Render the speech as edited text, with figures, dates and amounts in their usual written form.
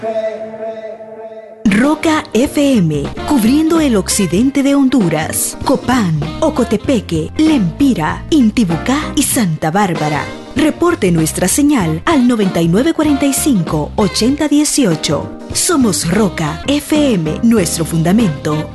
Roca FM, cubriendo el occidente de Honduras, Copán, Ocotepeque, Lempira, Intibucá y Santa Bárbara. Reporte nuestra señal al 9945-8018. Somos Roca FM, nuestro fundamento